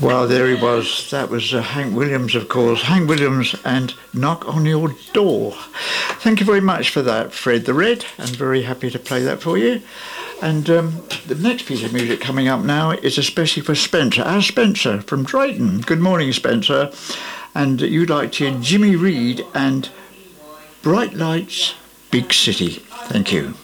Well, there he was. That was Hank Williams, of course. Hank Williams and Knock on Your Door. Thank you very much for that, Fred the Red. I'm very happy to play that for you. And the next piece of music coming up now is especially for Spencer. Our Spencer from Drayton. Good morning, Spencer. And you'd like to hear Jimmy Reed and Bright Lights, Big City. Thank you.